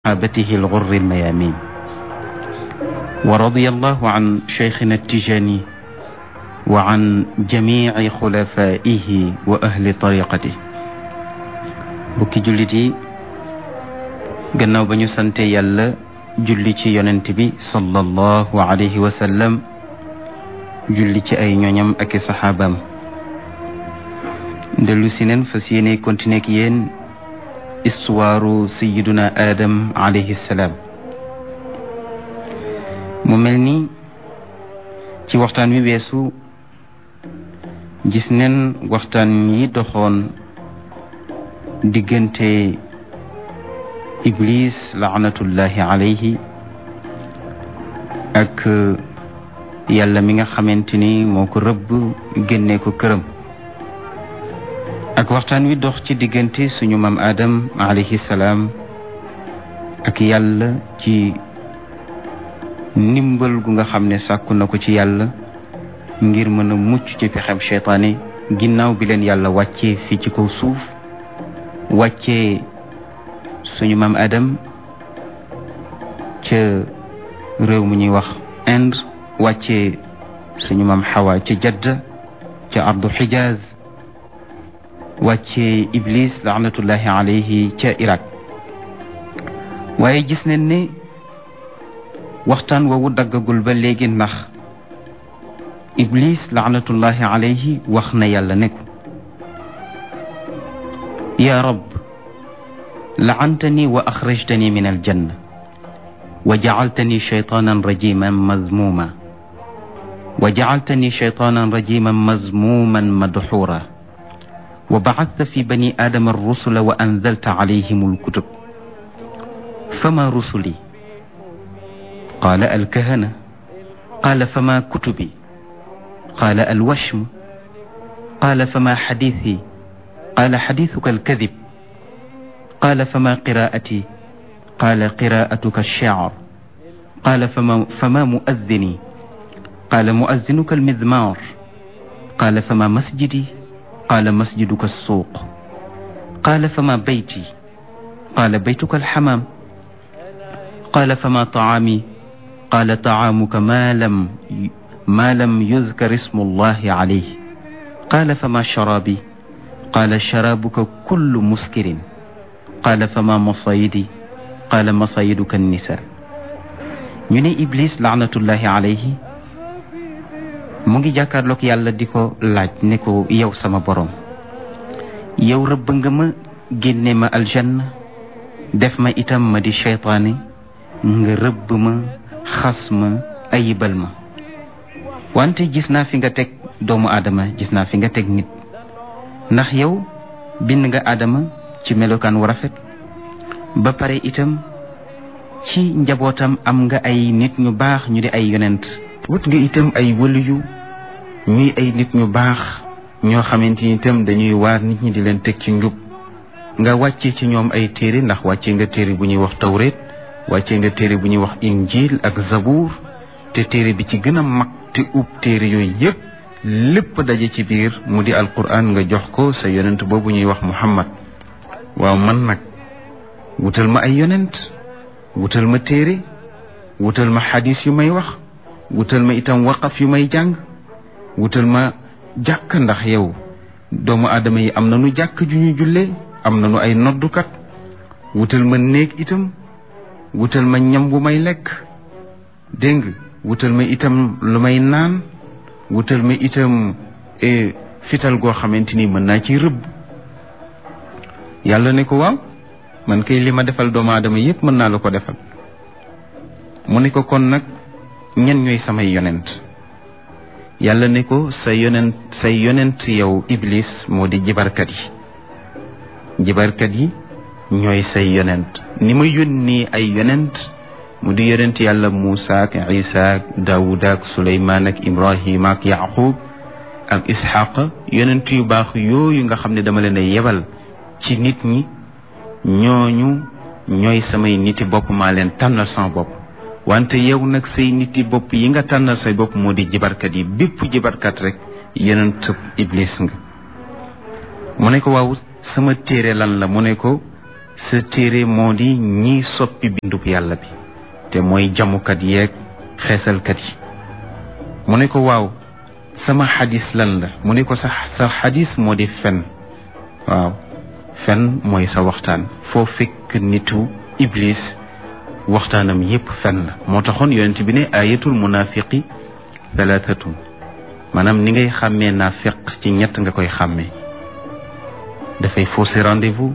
صحابته الغر الميامين ورضي الله عن شيخنا التجاني وعن جميع خلفائه وأهل طريقته bokki jullit yi gannaaw ba ñu sante yàlla julli ci yonent bi sallallahu alayhi wa sallam julli ci ay ñoñam ak i saxaabaam dellu si neen fas yéene continuer ak yéen istuwaaru sayiduna Adam alayhi salaam mu mel ni ci waxtaan wi weesu gis neen waxtaan yi doxoon diggante Iblis laanatullahi alayhi ak yàlla mi nga xamante ni moo ko rëbb génne ko këram ak waxtaan wi dox ci diggante suñu maam Adam alayhi salaam ak yàlla ci ndimbal gu nga xam ne sàkku na ko ci yàlla ngir mën a mucc ci pexem seytaane ginnaaw bi leen yàlla wàccee fii ci kaw suuf wàccee suñu maam Adam ca réew mu ñuy wax Inde wàccee suñu maam Hawa ca Jadda ca ardu Hijaz wàccee Iblis laanatullahi alayhi ca Irak waaye gis nañ ne waxtaan woowu daggagul ba léegi ndax Iblis laanatullahi alayhi wax na yàlla ne ko yaa rab la'antani wa axrajtani min aljanna wa jacaltani shaytaanan rajiman mazmuuma wa jacaltani shaytaanan rajiman mazmuuman madxuura wa bacadta fi bani aadama arrusula wa anzalta calayhim alkutub fama rusuli qaala alkahana qaala fama kutubi qaala alwashmu qaala fama xadiisi qaala xadiisuka alkadib qaala fama qiraa'ati qaala qiraa'atuka alshicr qaala fama mu'azzini qaala mu'azzinuka almizmaar qaala fama masjidi qaala masjiduka alsuuq qaala fama bayti qaala baytuka alxamaam qaala fama tacaami qaala tacaamuka maa lam yuzkar ismu llahi calayhi qaala fama sharaabi qaala sharaabuka kullu muskirin qaala fama masayidi qaala masayiduka annisa ñu ne Iblis laanatullahi alayhi mu ngi jàkkaarloog yàlla di ko laaj ne ko yow sama borom yow rëbb nga ma génne ma aljanna def ma itam ma di cheytaane nga rëbb ma xas ma ayibal ma wante gis naa fi nga teg doomu aadama gis naa fi nga teg nit ndax yow bind nga aadama ci melokaan wu rafet ba pare itam ci njabootam am nga ay nit ñu baax ñu di ay yonent wut nga itam ay waliyu ñuy ay nit ñu baax ñoo xamante ni itam dañuy waar nit ñi di leen teg ci njub nga wàcce ci ñoom ay téere ndax wàcce nga téere bu ñuy wax tawreet wàcce nga téere bu ñuy wax injil ak zabuur te téere bi ci gën a mag te ub téere yooyu yëpp lépp daje ci biir mu di alquran nga jox ko sa yonent boobu ñuy wax muhammad waaw man nag wutal ma ay yonent wutal ma téere wutal ma xadis yu may wax wutal ma itam waqaf yu may jàng wutal ma jàkk ndax yow doomu aadama yi am nañu jàkk ju ñu jullee am nañu ay noddukat wutal ma néeg itam wutal ma ñam bu may lekk dégg nga wutal ma itam lu may naan wutal ma itam fital goo xamante ni mën naa ci rëbb yàlla ne ko waaw man kay li ma defal doomu aadama yépp mën naa la ko defal mu ne ko kon nag ñen ñooy samay yonent yàlla ne ko say yonent yow Iblis moo di jibarkat yi ñooy say yonent ni ma yónni ay yonent mu di yonent yàlla Muusa ak Isa ak Daawuda ak Suleymaan ak Ibrahima ak Yaqub ak Isxaaq yonent yu baax yooyu nga xam ne dama leen a yebal ci nit ñi ñooñu ñooy samay niti bopp maa leen tànnal sama bopp wante yow nag say niti bopp yi nga tànnal say bopp moo di jibarkat yi bépp jibarkat rek yonent Iblis nga mu ne ko waaw sama téere lan la mu ne ko sa téere moo di ñiy soppi bindub yàlla bi te mooy jamukat yeeg xeesalkat yi. mu ne ko waaw sama xadis lan la? mu ne ko sa xadis moo di fen. waaw fen mooy sa waxtaan. foo fekk nitu iblis waxtaanam yépp fen la. moo taxoon yonent bi ne ayatul munafiqi thalathatun, maanaam ni ngay xàmmee naafiq ci ñett nga koy xàmmee. dafay fausser rendez-vous,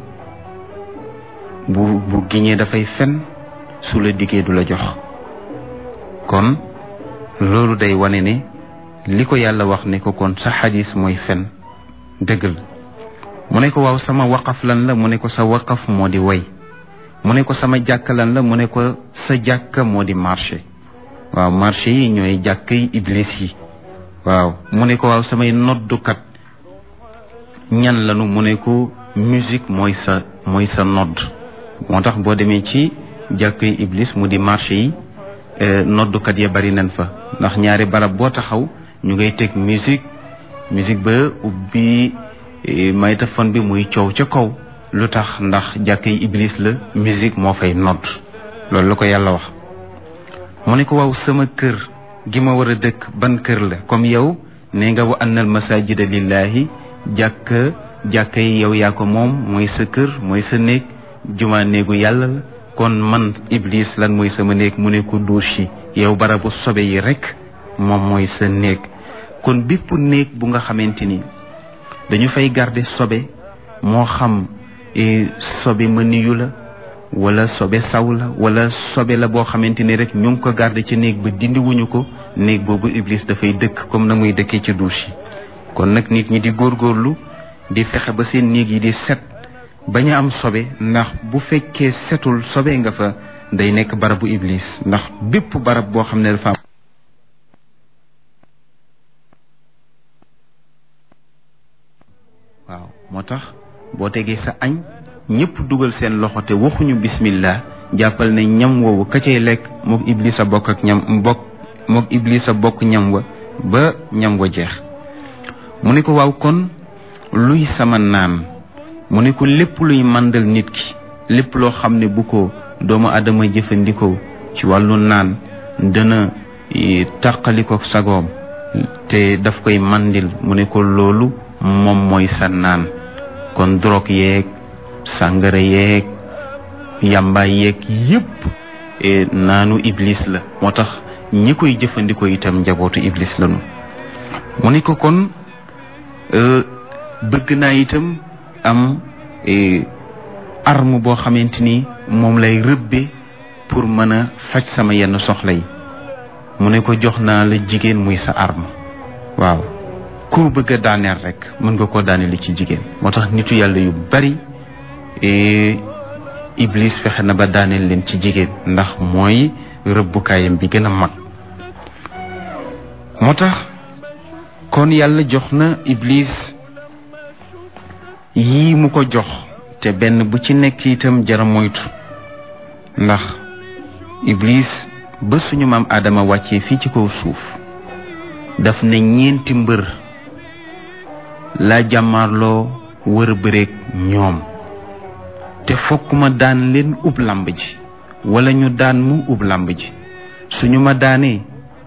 bu giñee dafay fen, su la diggee du la jox. kon loolu day wane ne li ko yàlla wax ne ko kon sa xadis mooy fen dëgg la. mu ne ko waaw sama waqaf lan la? mu ne ko sa waqaf moo di way. mu ne ko sama jàkka lan la? mu ne ko sa jàkka moo di marché. waaw marché yi ñooy jàkk yi iblis yi. waaw mu ne ko waaw samay noddukat ñan lanu? mu ne ko musique mooy sa nodd. moo tax boo demee ci jàkk yi iblis mu di marché yi, noddukat ya bari nañ fa, ndax ñaari barab boo taxaw ñu ngay teg musique ba ubbi maytafon bi muy coow ca kaw. lu tax? ndax jàkk yi iblis la, musique moo fay nodd. loolu la ko yàlla wax. mu ne ko waaw sama kër gi ma war a dëkk ban kër la? comme yow nee nga wa annal masajida lillahi, jàkka yi yow yaa ko moom, mooy sa kër, mooy sa néeg. jumaa néegu yàlla la. kon man iblis lan mooy sama néeg? mu ne ko douche yi, yow barabu sobe yi rek moom mooy sa néeg. kon bépp néeg bu nga xamante ni dañu fay garder sobe, moo xam sobe mëniyu la wala sobe saw la wala sobe la boo xamante ni rek ñu ngi ko garder ci néeg ba dindiwuñu ko, néeg boobu iblis dafay dëkk comme na muy dëkkee ci douche yi. kon nag nit ñi di góorgóorlu di fexe ba seen néeg yi di set, bañ a am sobe, ndax bu fekkee setul sobe nga fa day nekk barabu iblis. ndax bépp barab boo xam ne dafa am waaw moo tax boo tegee sa añ ñëpp dugal seen loxo te waxuñu bismillah, jàppal ne ñam woowu ka cay lekk mook iblis a bokk ak mook iblis a bokk ñam wa ba ñam wa jeex. mu ne ko waaw kon luy sama naan? mu ne ko lépp luy màndal nit ki, lépp loo xam ne bu ko doomu adama jëfandikoo ci wàllu naan dana tàqaliko sagoom te daf koy màndil, mu ne ko loolu moom mooy sa naan. kon drogue yeeg sàngara yeeg yàmbaay yeeg yépp naanu iblis la. moo tax ñi koy jëfandikoo itam njabootu iblis lañu. mu ne ko kon bëgg naa itam am arme boo xamante ni moom lay rëbbe pour mën a faj sama yenn soxla yi. mu ne ko jox naa la jigéen muy sa arme. waaw ku bëgg a daaneel rek mën nga koo daaneel ci jigéen. moo tax nitu yàlla yu bari iblis fexe na ba daaneel leen ci jigéen, ndax mooy rëbbukaayam bi gën a mag. moo tax kon yàlla jox na iblis yii mu ko jox, te benn bu ci nekk itam jara moytu. ndax iblis ba suñu maam Adama wàccee fii ci kaw suuf daf ne ñeenti mbër laa jàmmaarloo wër bëreeg ñoom, te fokk ma daan leen ub làmb ji wala ñu daan mu ub làmb ji. suñ ma daanee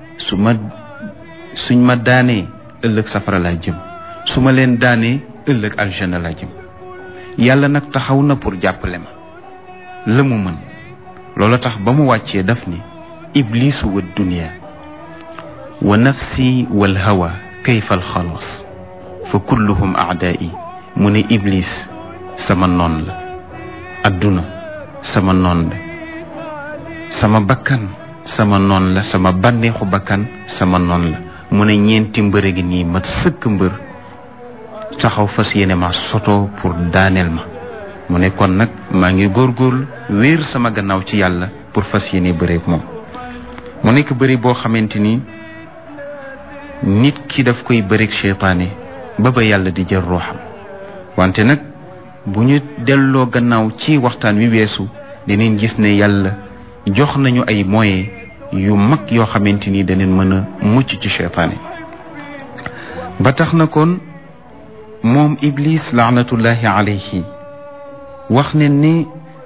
ëllëg safara laa jëm, su ma leen daanee ëllëg aljana laa jëm. yàlla nag taxaw na pour jàppale ma la mu mën. loolu tax ba mu wàccee daf ni iblisu wa dunya wa nafsi wal hawa kayfa al xalaas fa kulluhum aadaa'i. mu ne iblis sama noon la, adduna sama noon la, sama bakkan sama noon la, sama bànneexu bakkan sama noon la. mu ne ñeenti mbër gi nii mat sëkk mbër taxaw fas yéene ma soto pour daaneel ma. mu ne kon nag maa ngi góorgóorlu wéer sama gannaaw ci yàlla pour fas yéene bëreeg moom. mu nekk bëri boo xamante ni nit ki daf koy bëreeg seytaane ba yàlla di jël ruuxam. wante nag bu ñu delloo gannaaw ci waxtaan wi weesu dinañ gis ne yàlla jox nañu ay moyens yu mag yoo xamante ni danañ mën a mucc ci seytaane. ba tax na kon moom iblis laanatullahi alayhi wax ne ni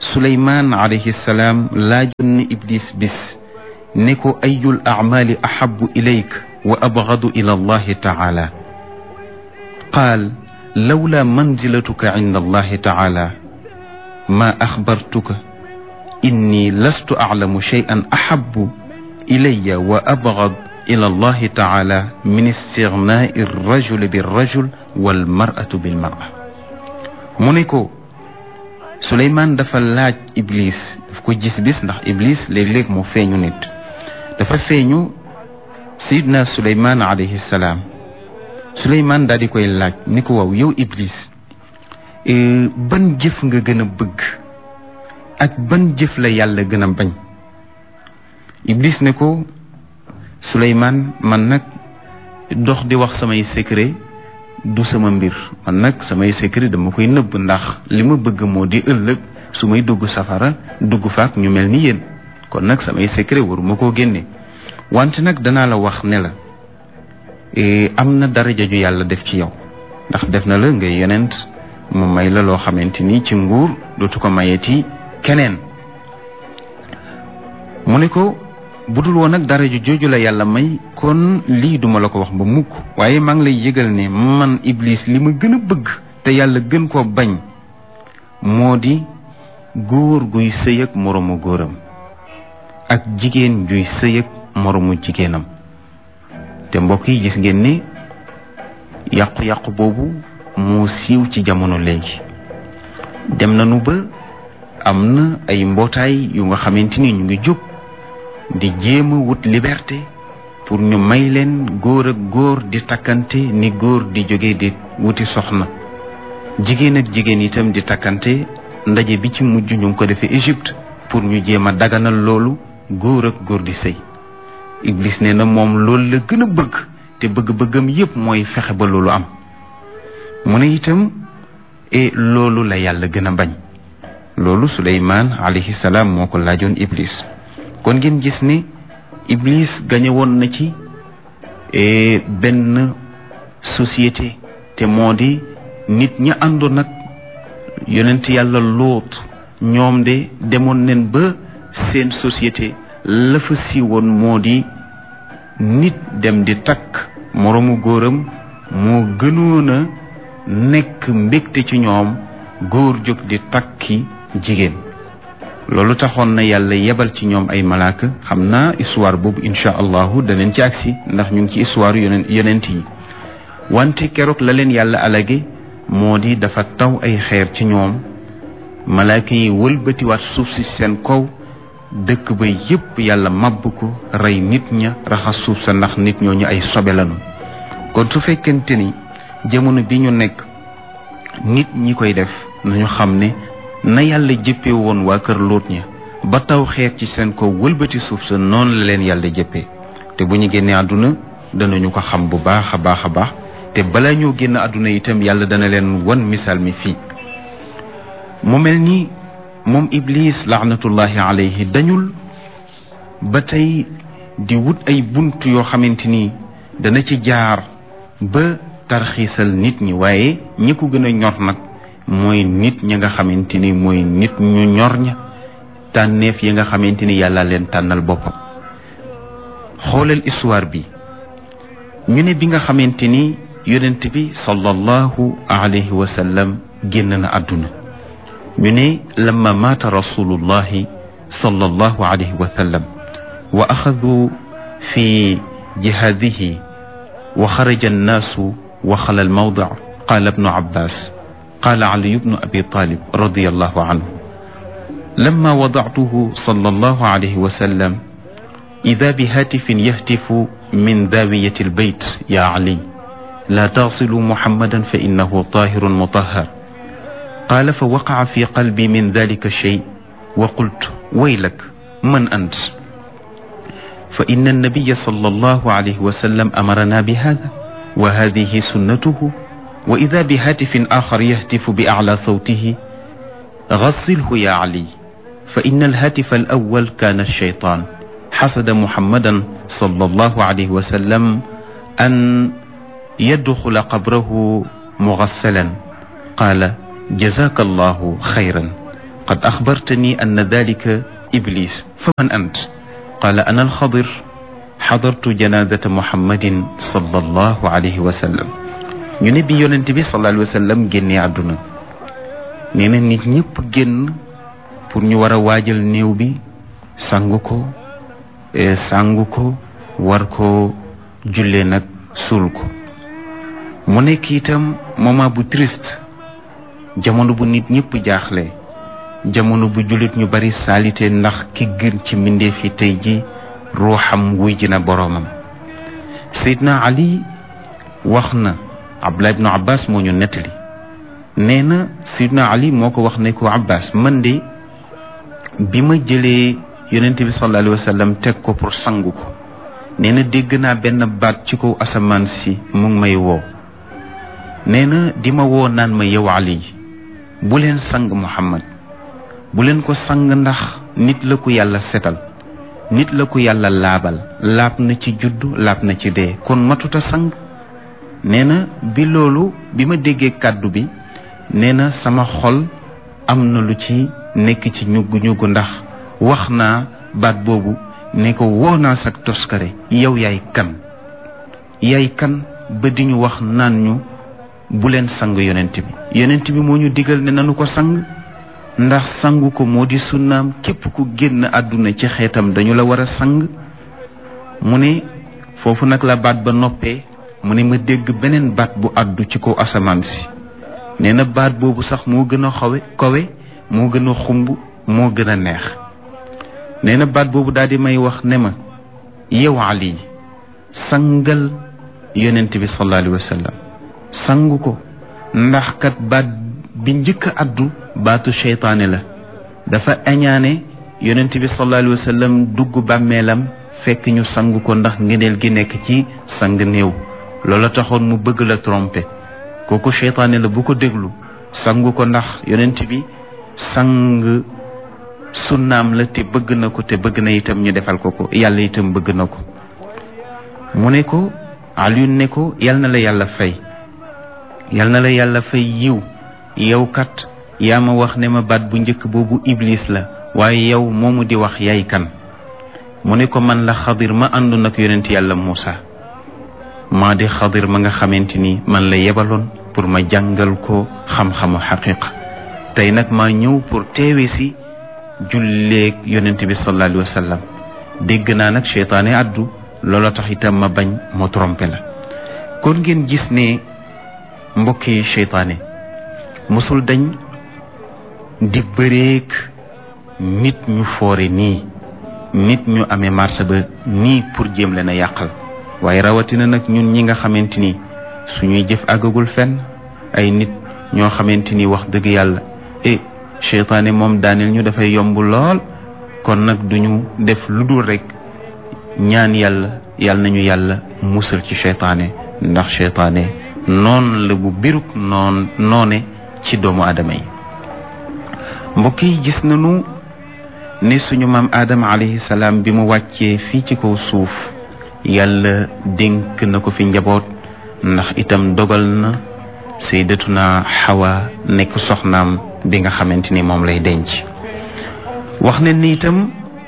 suleymaan alayhi salaam laajoon na iblis bis ne ko ayul acmaali ahabu ilayk wa abgadu ila allahi taala qaal lawla manzilatuka inda allahi taala ma axbartuka inni lastu aclamu cheyan ahabu ilaya wa abgad ila allahi taala min istignaai rajuli birrajul walmaratu bilmara. mu ne ko Suleymaan dafa laaj Iblis, daf ko gis bis ndax Iblis léeg-léeg mu feeñu nit, dafa feeñu Seydina Suleymaan alayhi salaam. Suleymaan daal di koy laaj ni ko waaw yow Iblis, ban jëf nga gën a bëgg ak ban jëf la yàlla gën a bañ? Iblis ne ko Suleymaan, man nag dox di wax samay secret du sama mbir, man nag samay secret dama koy nëbb ndax li ma bëgg moo di ëllëg su may dugg safara dugg faak ñu mel ni yéen, kon nag samay secret waruma koo génne. wante nag danaa la wax ne la am na daraja ju yàlla def ci yow, ndax def na la ngay yonent, mu may la loo xamante ni ci nguur dootu ko mayeeti keneen. mu ne ko budul woon nag daraja jooju la yàlla may kon lii duma la ko wax ba mukk, waaye maa ngi lay yëgal ne man Iblis li ma gën a bëgg te yàlla gën koo bañ moo di góor guy sëy ak moroomu góoram ak jigéen juy sëy ak moroomu jigéenam. te mbokk yi gis ngeen ne yàqu-yàqu boobu moo siiw ci jamono léegi. dem nañu ba am na ay mbootaay yu nga xamante ni ñu ngi jóg di jéem a wut liberté pour ñu may leen góor ak góor di takkante ni góor di jóge di wuti soxna, jigéen ak jigéen itam di takkante. ndaje bi ci mujj ñu ngi ko defee Égypte pour ñu jéem a daganal loolu, góor ak góor di sëy. Iblis nee na moom loolu la gën a bëgg te bëgg-bëggam yépp mooy fexe ba loolu am. mu ne itam loolu la yàlla gën a bañ. loolu Suleymaan alayhi salaam moo ko laajoon Iblis. kon ngeen gis ne Iblis gañe woon na ci benn société, te moo di nit ña àndoon nag yonent yàlla Luut, ñoom de demoon nen ba seen société la fa siiwoon moo di nit dem di takk moroomu góoram moo gënoon a nekk mbégte ci ñoom góor jóg di takki jigéen. loolu taxoon na yàlla yebal ci ñoom ay malaaka. xam naa histoire boobu incha allahu danañ ci agsi ndax ñu ngi ci histoire yonent yi. wante keroog la leen yàlla alage moo di dafa taw ay xeer ci ñoom, malaaka yi wëlbatiwaat suuf si seen kaw, dëkk ba yépp yàlla màbb ko, rey nit ña, raxas suuf sa ndax nit ñooñu ay sobe lañu. kon su fekkente ni jamono bi ñu nekk nit ñi koy def nañu xam ne na yàlla jëppee woon waa kër Luut ña ba taw xeer ci seen kaw wëlbati suuf sa, noonu la leen yàlla jëppee. te bu ñu génnee àdduna danañu ko xam bu baax a baax a baax, te balaa ñoo génn àdduna itam yàlla dana leen wan misaal mi fii. mu mel ni moom Iblis laanatullahi alayhi dañul ba tey di wut ay bunt yoo xamante ni dana ci jaar ba tarxiisal nit ñi, waaye ñi ko gën a ñor nag mooy nit ñi nga xamante ni mooy nit ñu ñor ña, tànneef yi nga xamante ni yàlla leen tànnal boppam. xoolal histoire bi, ñu ne bi nga xamante ni yonent bi sallallahu alayhi wa sallam génn na àdduna, ñu ne lamma maata rasulullahi sallallahu alayhi wa sallam wa axadu fi jihaadihi wa xaraja annaasu wa xala almawdic qaala ibnu abbas qaala ali ibnu abi talib radiyallahu anhu lamma wadactuhu sallallahu alayhi wa sallam ida bihatifin yahtifu min daawiyati albayt ya ali لا تصلوا محمدا فإنه طاهر مطهر قال فوقع في قلبي من ذلك الشيء وقلت ويلك من أنت فإن النبي صلى الله عليه وسلم أمرنا بهذا وهذه سنته وإذا بهاتف آخر يهتف بأعلى صوته غسله يا علي فإن الهاتف الأول كان الشيطان حسد محمدا صلى الله عليه وسلم أن يدخل قبره مغسلا قال جزاك الله خيرا qad axbartani anna dalika iblis faman ant qala ana alxadir xadartu janazata muhammadin sallallahu alayhi wa sallam. ñu ne bi yonent bi sallallahu alayhi wa sallam génnee àdduna nee na nit ñëpp génn pour ñu war a waajal néew bi sangu ko war ko jullee nag suul ko. mu nekk itam moment bu triste, jamono bu nit ñëpp jaaxle, jamono bu jullit ñu bari salité ndax ki gën ci mbindeef yi tey ji ruuxam wuy ji na boroomam. Seydina Ali wax na, Abdullah ibnu Abbas moo ñu nettali, nee na Seydina Ali moo ko wax ne ko Abbas, man de bi ma jëlee yonent bi sallallahu alayhi wa sallam teg ko pour sangu ko, nee na dégg naa benn baat ci kaw asamaan si mu ngi may woo, nee na di ma woo naan ma yow Ali bu leen sang Muhammad, bu leen ko sang ndax nit la ko yàlla setal, nit la ko yàlla laabal, laab na ci juddu laab na ci dee, kon matuta sang. nee na bi ma déggee kàddu bi, nee na sama xol am na lu ci nekk ci ñuggu ndax wax naa baat boobu ne ko woo naa sak toskare, yow yaay kan ba di ñu wax naan ñu bu leen sang yonent bi moo ñu digal ne nanu ko sang, ndax sangu ko moo di sunnaam, képp ku génn àdduna ci xeetam dañu la war a sang. mu ne foofu nag la baat ba noppee, mu ne ma dégg beneen baat bu àddu ci kaw asamaan si, nee na baat boobu sax moo gën a kawe moo gën a xumb moo gën a neex. nee na baat boobu daal di may wax ne ma yow Ali sangal yonent bi sallallahu alayhi wa sallam, sangu ko ndax kat baat bi njëkk a addu baatu seytaane la, dafa añaane yonent bi sallallahu alayhi wa sallam dugg bàmmeelam fekk ñu sangu ko ndax ngëneel gi nekk ci sang néew. loola taxoon mu bëgg la tromper, kooku seytaane la, bu ko déglu, sangu ko ndax yonent bi sang sunnaam la te bëgg na ko, te bëgg na itam ñu defal ko yàlla itam bëgg na ko. mu ne ko Alioune ne ko yal na la yàlla fay, yal na la yàlla fay yiw, yow kat yaa ma wax ne ma baat bu njëkk boobu iblis la, waaye yow moomu di wax yaay kan? mu ne ko man la Xadir ma àndoon ak yonent yàlla Muusa, maa di Xadir ma nga xamante ni man la yebaloon pour ma jàngal ko xam-xamu xaqiqa. tey nag maa ñëw pour teewe si julleeg yonent bi sallallahu alayhi wa sallam. dégg naa nag seytaane addu, loola tax itam ma bañ moo trompé la. kon ngeen gis ne mbokki seytaane mosul dañ di bëreek nit ñu foore nii, nit ñu amee martaba nii pour jéem leen a yàqal. waaye rawatina nag ñun ñi nga xamante ni suñuy jëf àggagul fenn, ay nit ñoo xamante ni wax dëgg yàlla seytaane moom daaneel ñu dafay yomb lool. kon nag duñu def lu dul rek ñaan yàlla nañu yàlla musal ci seytaane, ndax seytaane noon la bu biruk noone ci doomu aadama yi. mbokk yi gis nañu ne suñu maam Aadama alayhi salaam bi mu wàccee fii ci kaw suuf, yàlla dénk na ko fi njaboot, ndax itam dogal na sayyidatuna Hawa nekk soxnaam bi nga xamante ni moom lay denc. wax ne ni itam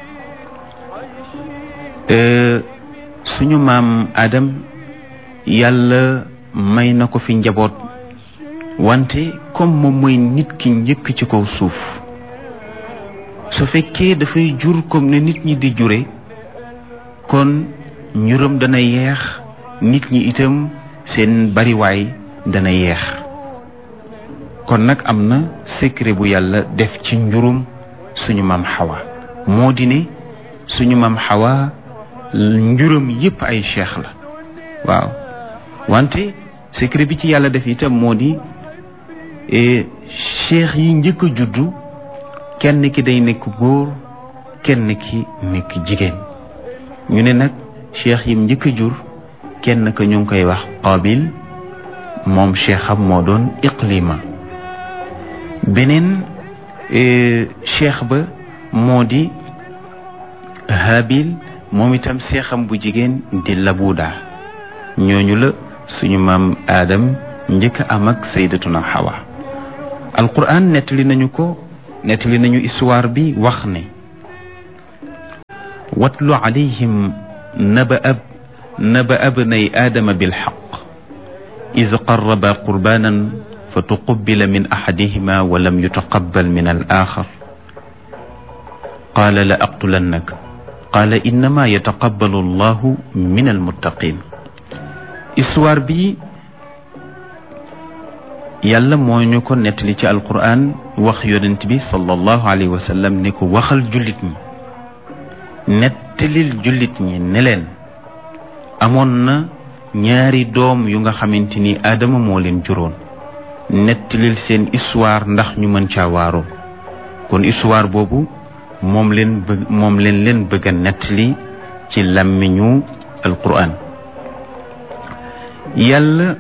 suñu maam Adam yàlla may na ko fi njaboot, wante comme moom mooy nit ki njëkk ci kaw suuf, su fekkee dafay jur comme ne nit ñi di jure, kon njuram dana yeex, nit ñi itam seen bariwaay dana yeex. kon nag am na secret bu yàlla def ci njurum suñu maam Hawa, moo di ne suñu maam Hawa njuram yépp ay cheikh la. waaw wante secret bi ci yàlla def itam moo di cheikh yi njëkk a juddu, kenn ki day nekk góor, kenn ki nekk jigéen. ñu ne nag cheikh yim njëkk a jur, kenn ka ñu ngi koy wax Qabil, moom cheikham moo doon Iqlima. beneen cheikh ba moo di Habil, moom itam cheikham bu jigéen di Labuda. ñooñu la suñu maam Adam njëkk a am ak sayyidatuna Hawa. alquran nettali nañu ko nettali nañu histoire bi wax ne watlu alayhim naba abnay aadama bilxaq id qarraba qurbanan fa tuqubila min axadihima wa lam yutaqabal min al axar qaala la aqtulannak qaala innama yataqabbalu allahu min almuttaqin. histoire bi yàlla moo ñu ko nettali ci alquran wax yonent bi sallallahu alayhi wa sallam ne ko waxal jullit ñi nettalil jullit ñi ne leen amoon na ñaari doom yu nga xamante ni Aadama moo leen juróon nettalil seen histoire ndax ñu mën caa waaroo. kon histoire boobu moom leen bëgg a nettali ci làmmiñu alquran. yàlla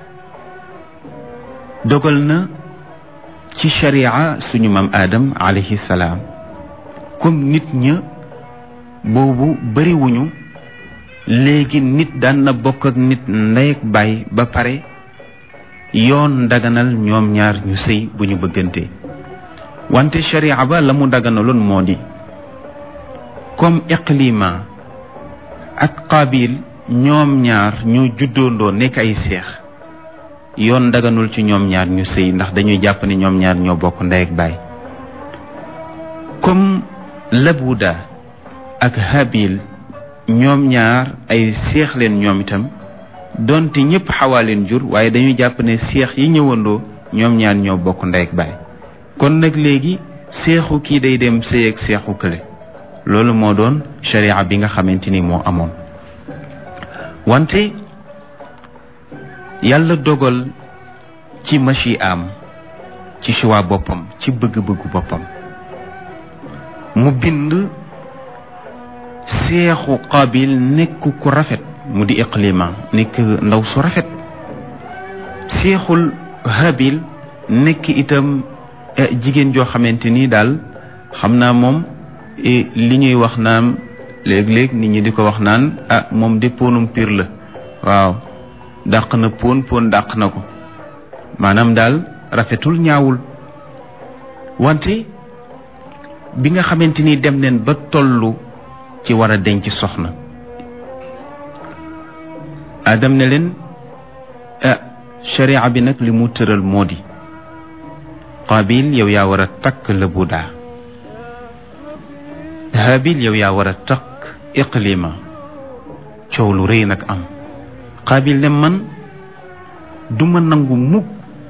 dogal na ci sharia suñu maam Adam alayhi salaam comme nit ña boobu bariwuñu léegi nit daan na bokk ak nit ndey ak baay ba pare yoon daganal ñoom ñaar ñu sëy bu ñu bëggante. wante sharia ba la mu daganaloon moo di comme Iqlima ak Qabil ñoom ñaar ñoo juddoondoo nekk ay seex yoon daganul ci ñoom ñaar ñu sëy ndax dañuy jàpp ne ñoom ñaar ñoo bokk ndey ak baay. comme Labuda ak Habil ñoom ñaar ay seex leen ñoom itam donte ñëpp Xawaa leen jur waaye dañuy jàpp ne seex yi ñëwandoo ñoom ñaar ñoo bokk ndey ak baay. kon nag léegi seexu kii day dem sëy ak seexu kële loolu moo doon sharia bi nga xamante ni moo amoon. wante yàlla dogal ci machi am ci choix boppam ci bëgg-bëggu boppam mu bind seexu Qabil nekk ku rafet mu di Iqlima nekk ndaw su rafet seexul Habil nekk itam jigéen joo xamante ni daal xam naa moom li ñuy wax naan léeg-léeg nit ñi di ko wax naan moom de ponum piir la waaw dàq na pon dàq na ko maanaam daal rafetul ñaawul. wante bi nga xamante ni dem neen ba tollu ci war a denc soxna Adam ne leen sharia bi nag li mu tëral moo di Qabil yow yaa war a takk Labuda Habil yow yaa war a takk Iqlima coow lu rëy nag am. Qabil ne man duma nangu mukk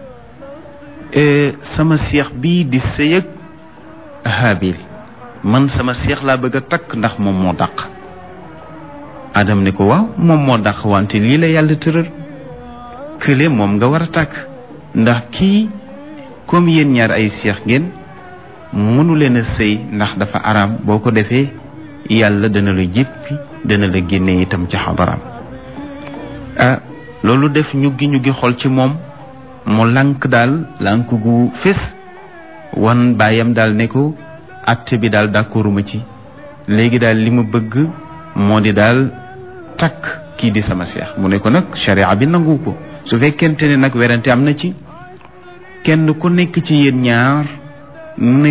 sama seex bii di sëy ak Habil man sama seex laa bëgg a takk ndax moom moo dàq. Adam ne ko waaw moom moo dàq wante lii la yàlla tëral kële moom nga war a takk ndax kii comme yéen ñaar ay seex ngeen mënu leen a sëy ndax dafa araam boo ko defee yàlla dana la jéppi dana la génne itam ci xadaraam. loolu def ñu gi xol ci moom mu lànk daal lànk gu fés wan baayam daal ne ko acte bi daal d'accorduma ci léegi daal li ma bëgg moo di daal takk kii di sama seex. mu ne ko nag sharia bi nangu ko su fekkente ne nag werante am na ci kenn ku nekk ci yéen ñaar na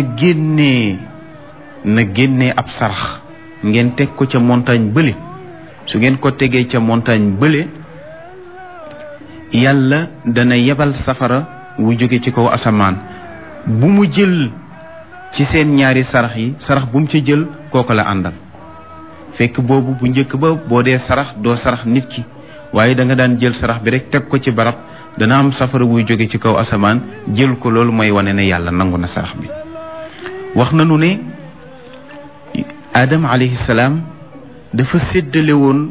génnee ab sarax ngeen teg ko ca montagne bële su ngeen ko tegee ca montagne bële yàlla dana yebal safara wu jóge ci kaw asamaan bu mu jël ci seen ñaari sarax yi sarax bu mu ca jël kooku la àndal. fekk boobu bu njëkk ba boo dee sarax doo sarax nit ki waaye da nga daan jël sarax bi rek teg ko ci barab dana am safara wuy jóge ci kaw asamaan jël ko loolu mooy wane ne yàlla nangu na sarax bi. wax nañu ne Adam alayhi salaam dafa séddale woon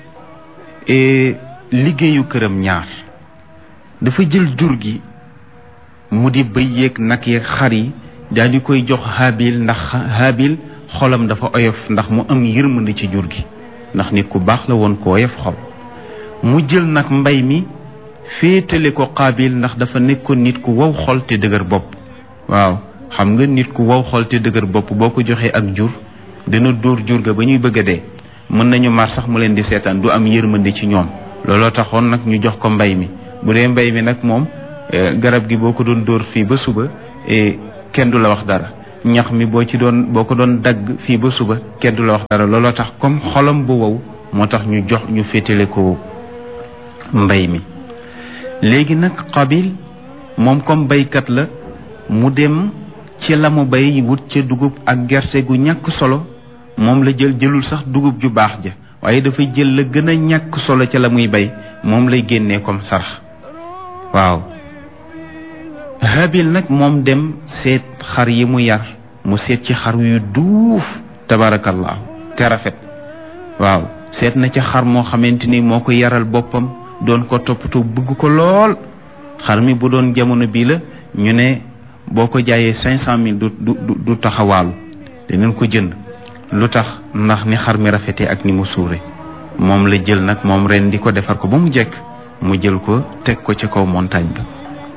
liggéeyu këram ñaar dafa jël jur gi mu di bëy yeeg nag yeeg xar yi daal di koy jox Habil ndax Habil xolam dafa oyof ndax mu am yërmande ci jur gi ndax nit ku baax la woon ko oyof xol. mu jël nag mbay mi féetale ko Qabil ndax dafa nekkoon nit ku wow xol te dëgër bopp. waaw xam nga nit ku wow xol te dëgër bopp boo ko joxee ak jur dina dóor jur ga ba ñuy bëgg a dee mën nañu mar sax mu leen di seetaan du am yërmande ci ñoom. looloo taxoon nag ñu jox ko mbay mi bu dee mbay mi nag moom garab gi boo ko doon dóor fii ba suba kenn du la wax dara ñax mi boo ko doon dagg fii ba suba kenn du la wax dara. looloo tax comme xolam bu wow moo tax ñu féetale ko mbay mi. léegi nag Qabil moom comme baykat la mu dem ci la mu bay wut ca dugub ak gerte gu ñàkk solo moom la jëlul sax dugub ju baax ja waaye dafay jël la gën a ñàkk solo ca la muy bay moom lay génnee comme sarax. waaw Habil nag moom dem seet xar yi mu yar mu seet ci xar yu duuf tabarakallahu te rafet. waaw seet na ci xar moo xamante ni moo ko yaral boppam doon ko toppatoo bëgg ko lool. xar mi bu doon jamono bii la ñu ne boo ko jaayee 500,000 du taxawaalu dinañ ko jënd. lu tax ndax ni xar mi rafetee ak ni mu suure. moom la jël nag moom ren di ko defar ko ba mu jekk mu jël ko teg ko ci kaw montagne ba.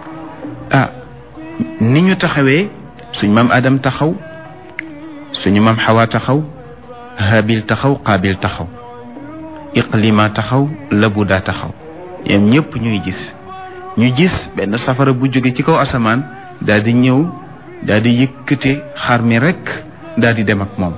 ni ñu taxawee suñ maam Adam taxaw suñu maam Xawa taxaw Habil taxaw Qabil taxaw Iqlima taxaw Labuda taxaw yam ñëpp ñu gis benn safara bu jóge ci kaw asamaan daal di ñëw daal di yëkkate xar mi rekk daal di dem ak moom.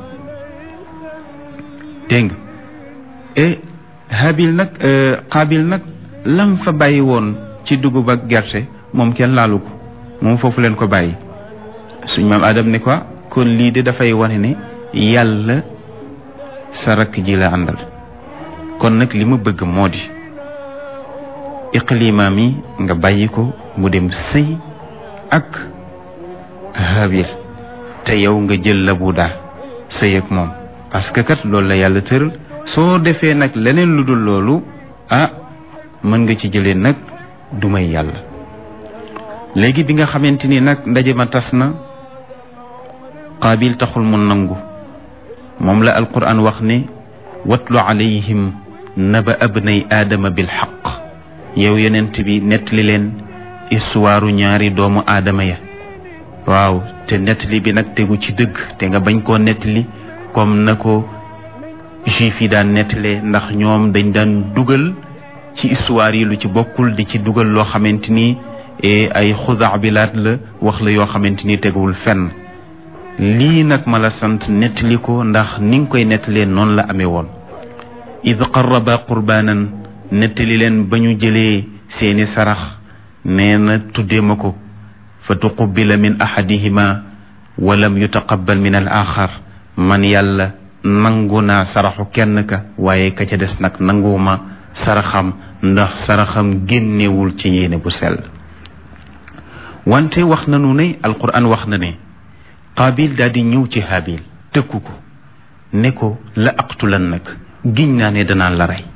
dégg nga Habil nag Qabil nag lam fa bàyyi woon ci dugub ak gerte moom kenn laalu ko moom foofu leen ko bàyyi. suñ maam Adam ne ko kon lii de dafay wane ne yàlla sa rakk ji la àndal. kon nag li ma bëgg moo di Iqlima mi nga bàyyi ko mu dem sëy ak Habil te yow nga jël Labuda sëy ak moom parce que kat loolu la yàlla tëral. soo defee nag leneen lu dul loolu mën nga ci jëlee nag du may yàlla. léegi bi nga xamante ni nag ndaje ma tas na Qabil taxul mu nangu moom la alquran wax ne watlu alayhim naba abnay aadama bil xaq yow yonent bi nettali leen histoire ñaari doomu aadama ya. waaw te nettali bi nag tegu ci dëgg te nga bañ koo nettali comme na ko juif yi daan nettalee ndax ñoom dañ daan dugal ci histoire yi lu ci bokkul di ci dugal loo xamante ni ay xudaabilaat la wax la yoo xamante ni teguwul fenn. lii nag ma la sant nettali ko ndax ni nga koy nettalee noonu la amee woon. id qarraba qurbaanan nettali leen ba ñu jëlee seeni sarax nee na tuddee ma ko fa tuqubila min ahadihima walam yutaqabbal min al axar man yàlla nangu naa saraxu kenn ka waaye ka ca des nag nanguwuma saraxam ndax saraxam génnewul ci yéene bu sell. wante wax nanu ne alquran wax na ne Qabil daal di ñëw ci Habil tëkku ko ne ko la aqtulan nag giñ naa ne danaa la rey.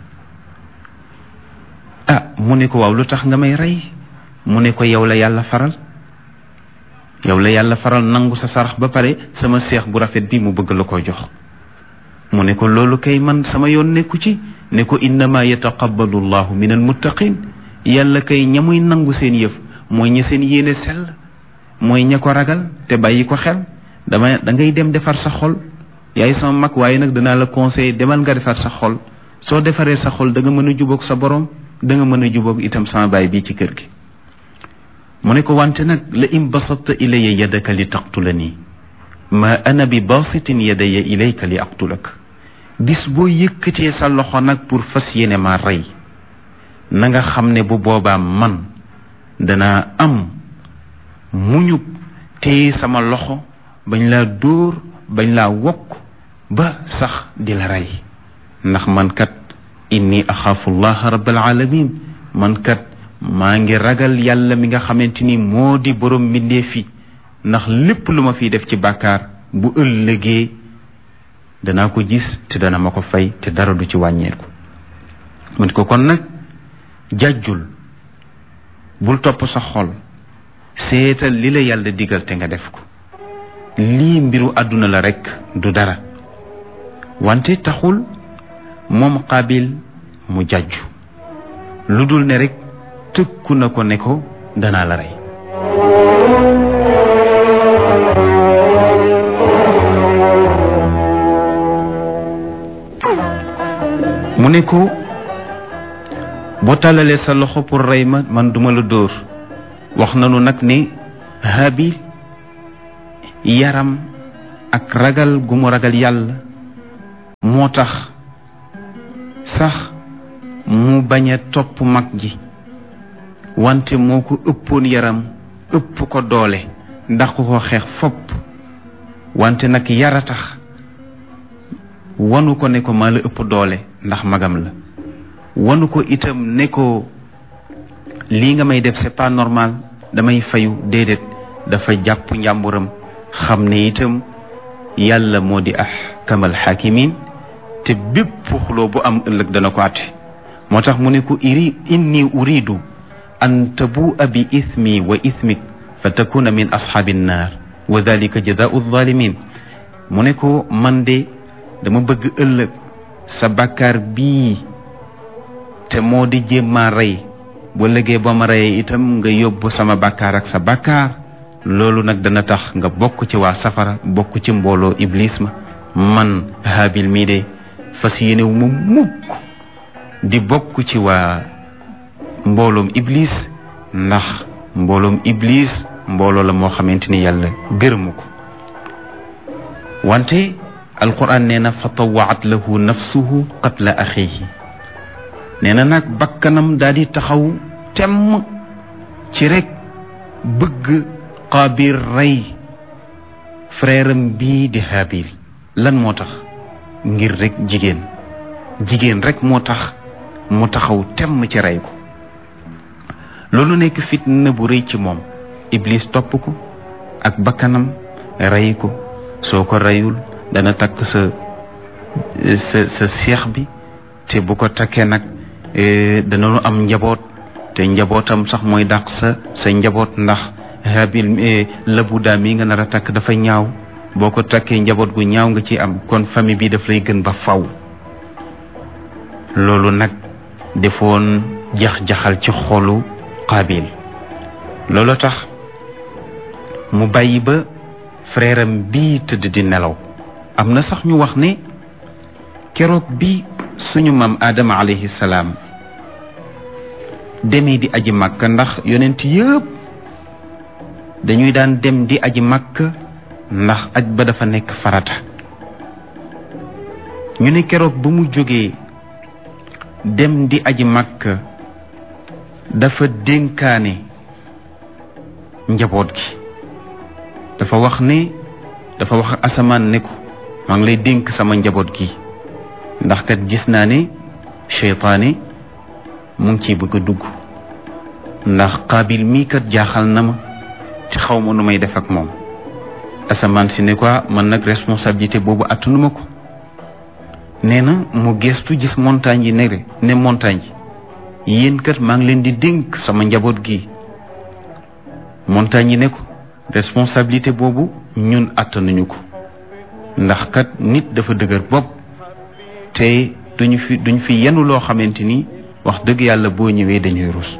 mu ne ko waaw lu tax nga may rey mu ne ko yow la yàlla faral nangu sa sarax ba pare sama seex bu rafet bi mu bëgg la ko jox. mu ne ko loolu kay man sama yoon nekku ci ne ko innama yataqabbalu llahu min almuttaqin yàlla kay ñamuy nangu seen yëf mooy ña seen yéene sell mooy ña ko ragal te bàyyi ko xel. da ngay dem defar sa xol yaay sama mag waaye nag danaa la conseiller demal nga defar sa xol soo defaree sa xol da nga mën a jubóog sa borom da nga mën a jubóog itam sama baay bii ci kër gi. mu ne ko wante nag la in basatta ilayya yadaka li taqtulani ma ana bi basitin yadaya ilayka li aqtulak bis boo yëkkatee sa loxo nag pour fas yéene ma rey na nga xam ne bu boobaa man danaa am muñu téye sama loxo bañ laa dóor bañ laa wokk ba sax di la rey ndax man kat inni axaafu llaha rabbal alamin man kat maa ngi ragal yàlla mi nga xamante ni moo di borom mbindeef fi ndax lépp lu ma fiy def ci bàkkaar bu ëllëgee danaa ko gis te dana ma ko fay te dara du ci wàññeeku. mun ko kon nag jàjjul bul topp sa xol seetal li la yàlla digal te nga def ko lii mbiru àdduna la rekk du dara. wante taxul moom Qabil mu jàjju lu dul ne rekk tëkku na ko ne ko danaa la rey. mu ne ko boo tàllalee sa loxo pour rey ma man duma la dóor. wax nanu nag ne Habil yaram ak ragal gu mu ragal yàlla moo tax sax mu bañ a topp mag ji wante moo ko ëppoon yaram ëpp ko doole ndax ko xeex fopp wante nag yara tax wanu ko ne ko maa la ëpp doole ndax magam la wanu ko itam ne ko lii nga may def c'est pas normal damay fayu déedéet dafa jàpp njàmburam xam ne itam yàlla moo di ahkamal hakimin te bépp xuloo bu am ëllëg dana ko àtte moo tax mu ne ko inni uridu an tabu'a bi ithmi wa ithmik fa takuna min ashaabi nnaar wa dhalika jazaa'u zalimin mu ne ko man de dama bëgg ëllëg sa bàkkaar bii te moo di jéem maa rey bu lëgee ba ma reyee itam nga yóbbu sama bàkkaar ak sa bàkkaar loolu nag dana tax nga bokk ci waa safara bokk ci mbooloo iblis ma man Haabil mii de fas yéenewu mu mukk di bokk ci waa mbooloom iblis ndax mbooloom iblis mbooloo la moo xamante ni yàlla gërëmu ko wante alquran nee na fa tawaat lahu nafsuhu qatla axihi nee na nag bakkanam daal di taxaw temm ci rek bëgg Qaabil rey frère am bii di Haabil lan moo tax ngir rek jigéen rek moo tax mu taxaw temm ci rey ko loolu nekk fitna bu rëy ci moom iblis topp ko ak bakkanam rey ko soo ko reyul dana takk sa seex bi te bu ko takkee nag danañu am njaboot te njabootam sax mooy dàq sa njaboot ndax Haabil labuda mi nga nar a takk dafa ñaaw boo ko takkee njaboot gu ñaaw nga ci am kon famille bi daf lay gën ba faw loolu nag defoon jax-jaxal ci xolu Qaabil loolu tax mu bàyyi ba frère am bii tëdd di nelaw am na sax ñu wax ne keroog bi suñu maam Adama alayhi salaam demee di aji Makka ndax yonent yëpp dañuy daan dem di aji Makka ndax aj ba dafa nekk farata ñu ne keroog ba mu jógee dem di aji Makka dafa dénkaane njaboot gi dafa wax asamaan ne ko maa ngi lay dénk sama njaboot gi ndax kat gis naa ne seytaane mu ngi ciy bëgg a dugg ndax Qaabil mii kat jaaxal na ma te xaw ma nu may def ak moom asamaan si ne ko man nag responsabilité boobu attanuma ko nee na mu gestu gis montagne yi ne montagne yi yéen kat maa ngi leen di dénk sama njaboot gi montagne yi ne ko responsabilité boobu ñun attanuñu ko ndax kat nit dafa dëgër bopp te duñ fi yenu loo xamante ni wax dëgg yàlla boo ñëwee dañuy rus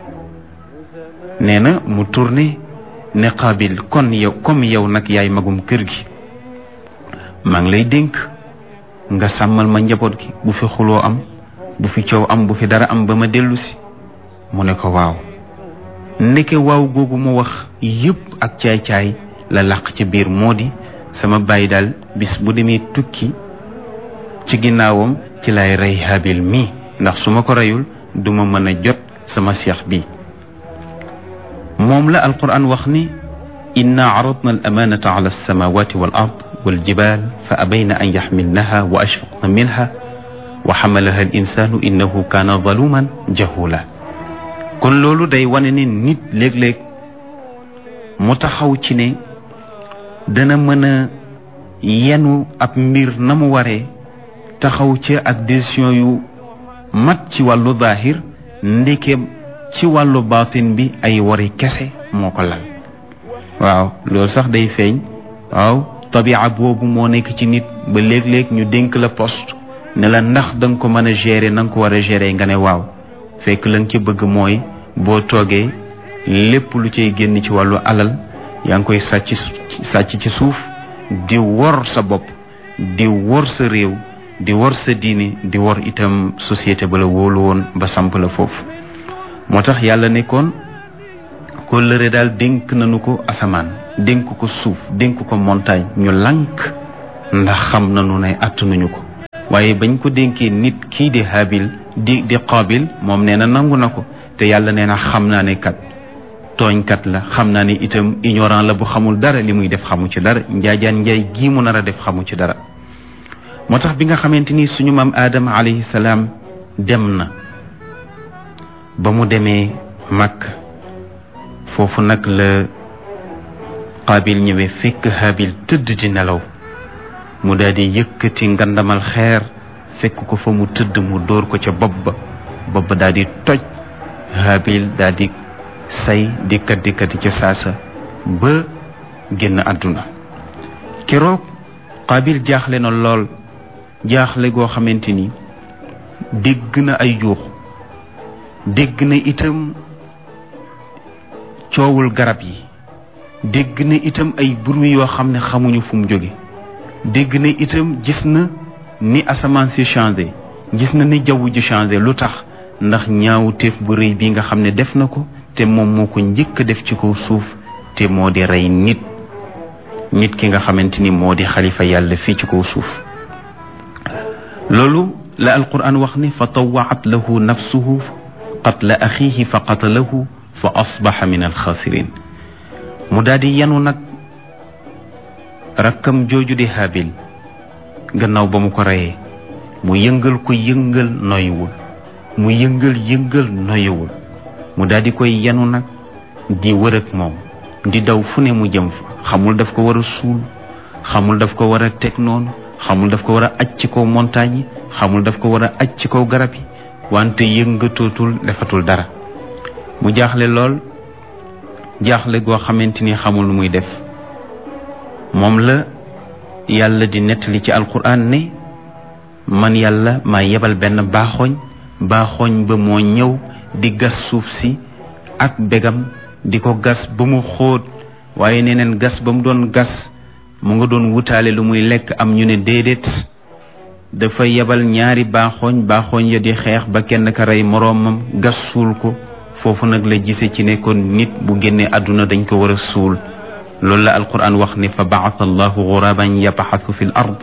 nee na mu tourné ne Qaabil kon yow comme yow nag yaay magum kër gi maa ngi lay dénk nga sàmmal ma njaboot gi bu fi xuloo am bu fi coow am bu fi dara am ba ma dellu si mu ne ko waaw ndeke waaw googu mu wax yëpp ak caay-caay la làq ci biir moo di sama bàyyi daal bis bu demee tukki ci ginnaawam ci lay rey Haabil mii ndax su ma ko reyul duma mën a jot sama seex bi moom la alquran wax ni inna aradna al amanata ala alsamawati wal ard wal jibal fa abayna an yaxmilnaha wa ashfaqna minha wa xamalaha al insanu innahu kaana zaluman jahula kon loolu day wane ne nit léeg-léeg mu taxaw ci ne dana mën a yenu ab mbir na mu waree taxaw ci ak décision yu mat ci wàllu zaahir ndeke ci wàllu baatin bi ay wari kese moo ko lal waaw loolu sax day feeñ waaw tabia boobu moo nekk ci nit ba léeg-léeg ñu dénk la poste ne la ndax danga ko mën a gérer na nga ko war a gérer nga ne waaw fekk la nga ci bëgg mooy boo toogee lépp lu cay génn ci wàllu alal yaa ngi koy sàcc ci suuf di wor sa bopp di wor sa réew di wor sa diine di wor itam société ba la wóolu woon ba samp la foofu moo tax yàlla nekkoon kóllëre daal dénk nañu ko asamaan dénk ko suuf dénk ko montagne ñu lànk ndax xam nañu ne attanuñu ko waaye bañ ko dénkee nit kii di Haabil di Qaabil moom nee na nangu na ko te yàlla nee na xam naa ne kat tooñkat la xam naa ne itam ignorant la bu xamul dara li muy def xamu ci dara njaajaan njaay gii mu nar a def xamu ci dara moo tax bi nga xamante ni suñu maam Aadama alayhi salaam dem na ba mu demee Makka foofu nag la Qaabil ñëwee fekk Haabil tëdd di nelaw mu daal di yëkkati ngandamal xeer fekk ko fa mu tëdd mu dóor ko ca bopp ba daal di toj Haabil daal di say dikkati ca saasa ba génn àdduna keroog Qaabil jaaxle na lool jaaxle goo xamante ni dégg na ay yuux dégg na itam coowul garab yi dégg na itam ay bruit yoo xam ne xamuñu fu mu jóge dégg na itam gis na ni asamaan si changé gis na ni jaww ji changé lu tax ndax ñaawu téef bu rëy bi nga xam ne def na ko te moom moo ko njëkk a def ci kaw suuf te moo di rey nit ki nga xamante ni moo di xalifa yàlla fii ci kaw suuf loolu la alquran wax ne fa tawaat lahu nafsuhu qatla axiihi fa qatalahu fa asbaxa min alxaasirin mu daal di yanu nag rakkam jooju di Haabil gannaaw ba mu ko reyee mu yëngal ko yëngal noyuwul mu yëngal noyuwul mu daal di koy yanu nag di wër ak moom di daw fu ne mu jëm fa xamul daf ko war a suul xamul daf ko war a teg noonu xamul daf ko war a aj ci kaw montagne yi xamul daf ko war a aj ci kaw garab yi wante yëngatootul defatul dara mu jaaxle lool jaaxle goo xamante ni xamul nu muy def moom la yàlla di nettali ci alquran ne man yàlla maa yebal benn baaxooñ ba moo ñëw di gas suuf si ak begam di ko gas ba mu xóot waaye neneen gas ba mu doon gas mu nga doon wutaale lu muy lekk am ñu ne déedéet dafa yebal ñaari baaxooñ ya di xeex ba kenn ka rey moroomam gas suul ko foofu nag la gise ci nekkoon nit bu génnee àdduna dañ ko war a suul loolu la alquran wax ne fa baata allahu guraban yabxathu fi l ard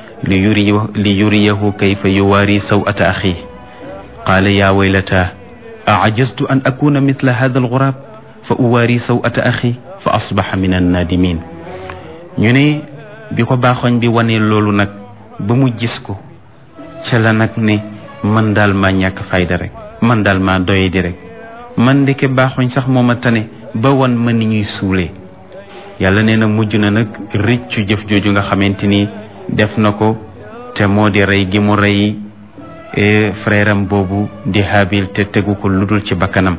li yuriyahu kayfa yuwaari sawata axi qaala yaa waylata aajaztu an akuna mithla hada algurab fa uwaari sawata axi fa asbaxa min annaadimin ñu ne bi ko baaxoñ bi wanee loolu nag ba mu gis ko ca la nag ne man daal maa ñàkk fayda rek man daal maa doye di rek man ndeke baaxoñ sax mooma tane ba wan ma ni ñuy suulee yàlla nee na mujj na nag rëccu jëf jooju nga xamante ni def na ko te moo di rey gi mu rey frère am boobu di Haabil te tegu ko ludul ci bakkanam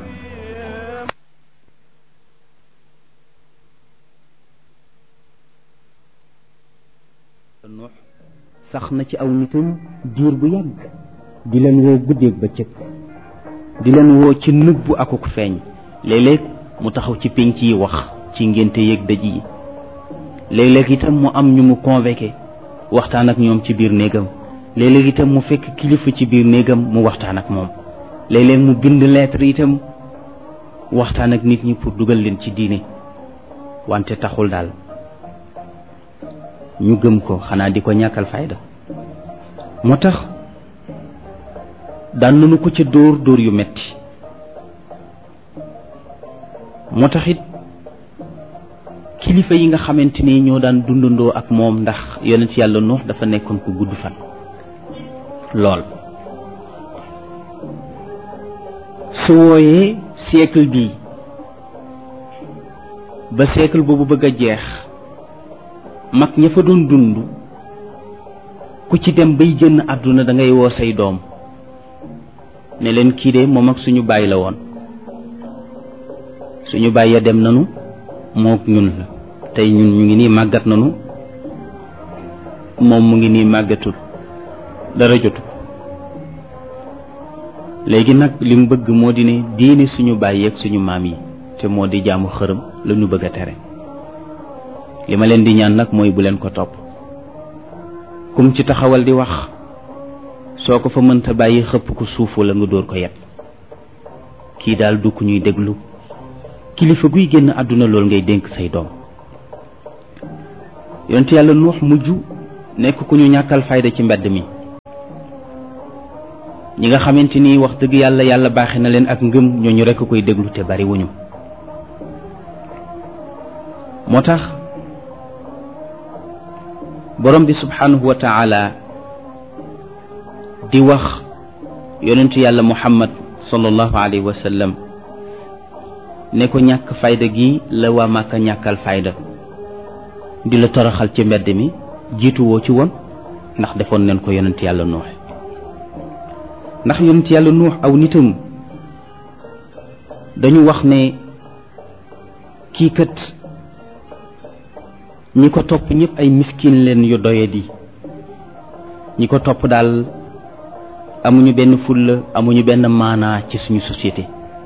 sax na ci aw nitam diir bu yàgg di leen woo guddeeg bëccëg di leen woo ci nëbbu akuk feeñ léeg-léeg mu taxaw ci pénc yi wax ci ngénte yeeg dëj yi léeg-léeg itam mu am ñu mu convoqué waxtaan ak ñoom ci biir néegam léeg-léeg itam mu fekk kilifa ci biir néegam mu waxtaan ak moom léeg-léeg mu bind lettre itam waxtaan ak nit ñi pour dugal leen ci diine wante taxul daal ñu gëm ko xanaa di ko ñàkkal fayda moo tax daan nañu ko ca dóor yu metti moo tax it kilifa yi nga xamante ni ñoo daan dundandoo ak moom ndax yonent yàlla Nuux dafa nekkoon ku gudd fan lool su wooyee siècle bii ba siècle boobu bëgg a jeex mag ña fa doon dund ku ci dem bay génn àdduna da ngay woo say doom ne leen kii de moom ak suñu baay la woon suñu baay ya dem nanu mook ñun la tey ñun ñu ngi nii màggat nanu moom mu ngi nii màggatul dara jotu léegi nag li mu bëgg moo di ne diine suñu baay yeeg suñu maam yi te moo di jaamu xërëm la ñu bëgg a tere li ma leen di ñaan nag mooy bu leen ko topp kum ci taxawal di wax soo ko fa mënta bàyyi xëpp ko suuf wala nga dóor ko yet kii daal du ku ñuy déglu kilifa guy génn àdduna loolu ngay dénk say doom. yonent yàlla nuux mujj nekk ku ñu ñàkkal fayda ci mbedd mi. ñi nga xamante ni wax dëgg yàlla yàlla baaxe na leen ak ngëm ñooñu rekk koy déglu te bari wuñu. moo tax borom bi subhanahu wa taala di wax yonentu yàlla muhammad sallallahu alayhi wa sallam ne ko ñàkk fayda gi la waa Màkka ñàkkal fayda di la toroxal ci mbedd mi jiituwoo ci woon ndax defoon nañ ko yonent yàlla nuux. ndax yonent yàlla nuux aw nitam dañu wax ne kii kat ñi ko topp ñëpp ay miskin leen yu doyadi, ñi ko topp daal amuñu benn fulla amuñu benn maanaa ci suñu société.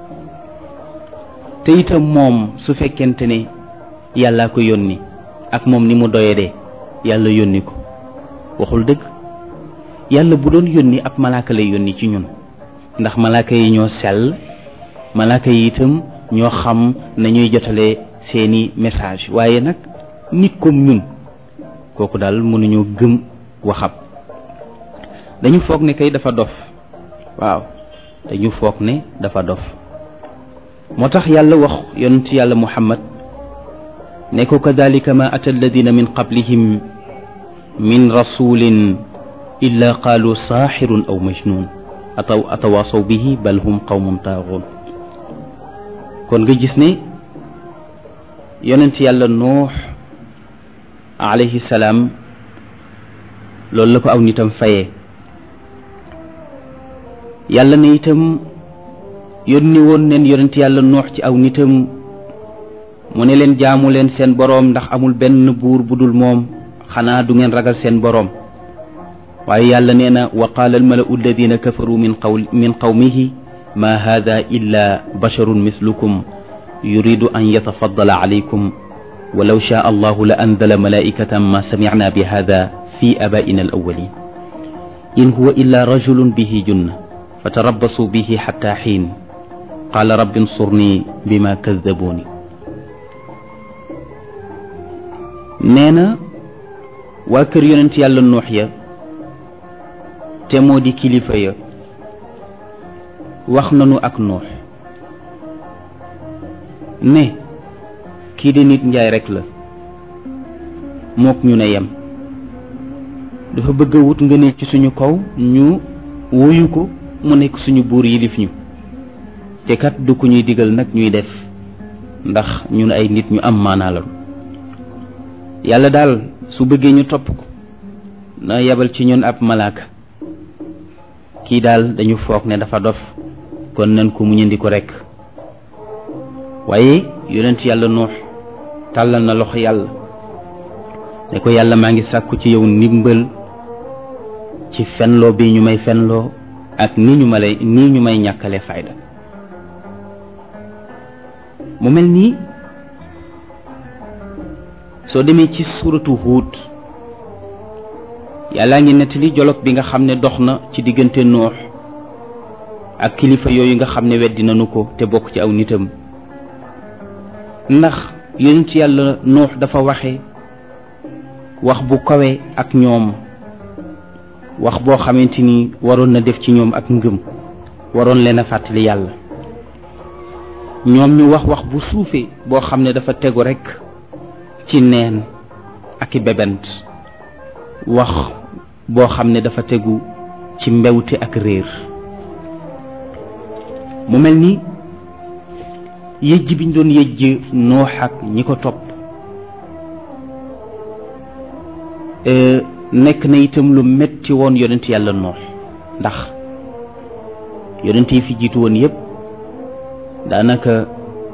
te itam moom su fekkente ne yàllaa ko yónni ak moom ni mu doyadee yàlla yónni ko waxul dëgg. yàlla bu doon yónni ab malaaka lay yónni ci ñun, ndax malaaka yi ñoo sell, malaaka yi itam ñoo xam nañuy jotalee seeni message. waaye nag nit comme ñun kooku daal mënuñoo gëm waxam. dañu foog ne kay dafa dof. waaw dañu foog ne dafa dof. moo tax yàlla wax yonent yàlla muhammad ne ko kadalika ma ata alladina min qablihim min rasulin illa qaalu saaxirun aw majnun atawaasaw bihi bal hum qawmun taaxuun. kon nga gis ne yonent yàlla nuux alayhi salaam loolu la ko aw nitam fayee. yàlla ne itam yónni woon neen yonent yàlla nuux ci aw nitam mu ne leen jaamu leen seen boroom ndax amul benn buur bu dul moom, xanaa du ngeen ragal seen boroom. waaye yàlla nee na wa qaala almalau alladina kafaru min qawmihi ma hada illa basharun mislukum yuridu an yatafaddala alaykum walaw shaa allahu la anzala malaikatan ma samicna bi hada fi abaina alawalin in huwa illa rajulun bihi junna fatarabbasu bihi xatta xiin qaala rabbi nsurni bima kaddabuuni. nee na waa kër yonent yàlla nuux ya te moo di kilifa ya wax nanu ak nuux ne kii de nit njaay rekk la mook ñu ne yem, dafa bëgg a wut nga ne ci suñu kaw ñu wuyu ko mu nekk suñu buur yilif ñu, te kat du ko ñuy digal nag ñuy def ndax ñun ay nit ñu am maanaa la. yàlla daal su bëggee ñu topp ko na yebal ci ñun ab malaaka. kii daal dañu foog ne dafa dof, kon nañ ko muñandi ko rekk. waaye yonent yàlla nuux tàllal na loxo yàlla ne ko yàlla maa ngi sàkku ci yow ndimbal ci fenloo bi ñu may fenloo ak nii ñu may ñàkkale fayda. mu mel nii soo demee ci suuratu Huud yàllaa ngi nettali jolog bi nga xam ne dox na ci diggante nuux ak kilifa yooyu nga xam ne weddi nañu ko te bokk ci aw nitam. ndax yonent yàlla nuux dafa waxe wax bu kawe ak ñoom, wax boo xamante ni waroon na def ci ñoom ak ngëm, waroon leen a fàttali yàlla. ñoom ñu wax bu suufee boo xam ne dafa tegu rekk ci neen ak i bebent, wax boo xam ne dafa tegu ci mbewte ak réer. mu mel ni yëjj biñ doon yëjj nuux ak ñi ko topp nekk na itam lu metti woon yonent yàlla nuux, ndax yonent yi fi jiitu woon yépp daanaka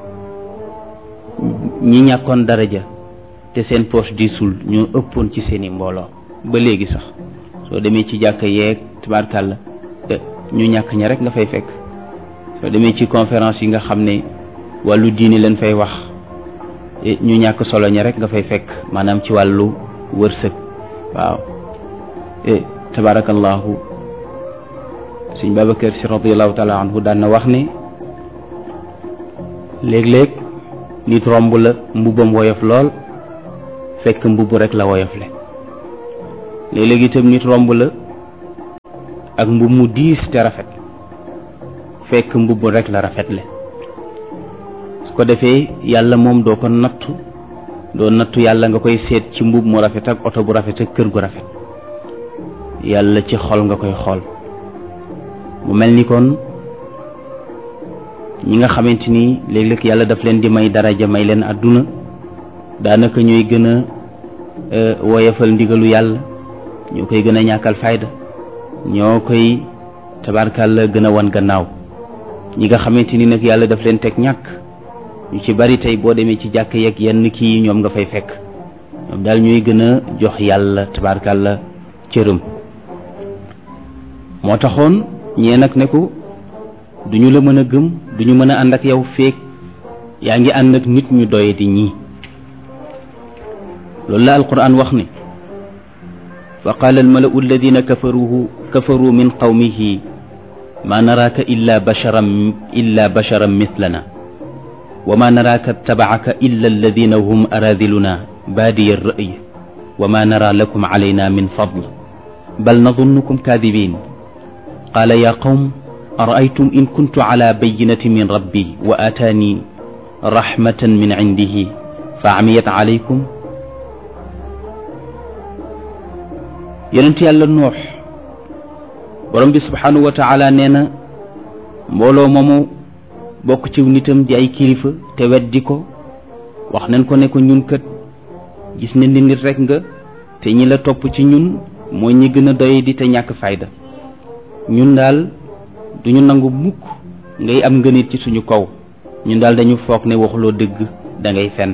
ñi ñàkkoon daraja te seen poche diisul ñoo ëppoon ci seeni mbooloo. ba léegi sax soo demee ci jàkka yeeg tabaarkàlla ñu ñàkk ña rek nga fay fekk. soo demee ci conférence yi nga xam ne wàllu diini leen fay wax ñu ñàkk solo ña rek nga fay fekk, maanaam ci wàllu wërsëg. waaw tabarakallahu sëñ Babacar Si radiyallahu taala anhu daan na wax ne léeg-léeg nit romb la mbubbam woyof lool fekk mbubb rek la woyofle léeg-léeg itam nit romb la ak mbubb mu diis te rafet fekk mbubb rek la rafetle su ko defee yàlla moom doo ko nattu doo nattu yàlla nga koy seet ci mbubb mu rafet ak oto bu rafet ak kër gu rafet yàlla ci xol nga koy xool mu mel ni kon ñi nga xamante ni léeg-léeg yàlla daf leen di may daraja may leen àdduna daanaka ñooy gën a woyefal ndigalu yàlla ñoo koy gën a ñàkkal fayda ñoo koy tabarkàlla gën a wan gannaaw ñi nga xamante ni nag yàlla daf leen teg ñàkk ñu ci bari tey boo demee ci jàkk yeeg yenn kii ñoom nga fay fekk ñoom daal ñooy gën a jox yàlla tabarkàlla cërëm moo taxoon ñee nag ne ko duñu la mën a gëm duñu mën a ànd ak yow feek yaa ngi ànd ak nit ñu doye di ñii loolu la alquran wax ne fa qaala almalau alladina kafaru min qawmihi ma naraaka illa basharan mithlana wa ma naraaka tabaaka illa alladina hum aradiluna baadiya alra'yi wa ma nara lakum alayna min fadl bal nadunnukum kadibin qaala ya qawm أرأيتم إن كنت على بينة من ربي وآتاني رحمة من عنده فعميت عليكم يننتي يالا نوح borom bi subhanahu wa taala nee na mbooloo moomu bokk ci nitam di ay kilifa te weddi ko wax nañ ko ne ko ñun kat gis nañ ni nit rek nga te ñi la topp ci ñun mooy ñi gën a doy di te ñàkk fayda ñun daal duñu nangu mukk ngay am ngënit ci suñu kaw ñun daal dañu foog ne waxuloo dëgg da ngay fen